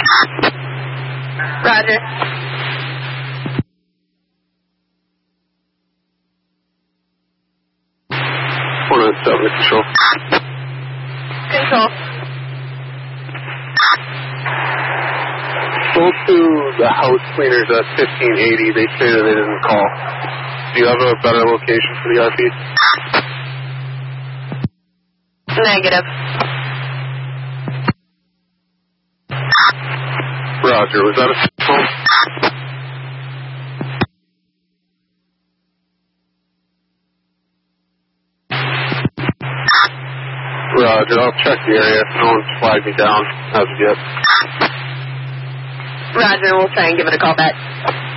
Roger. 497 control. Control. Go to the house cleaners at 1580. They say that they didn't call. Do you have a better location for the RP? Negative. Roger. Was that a phone? Roger. I'll check the area. No one's flagged me down as of yet. Roger, we'll try and give it a call back.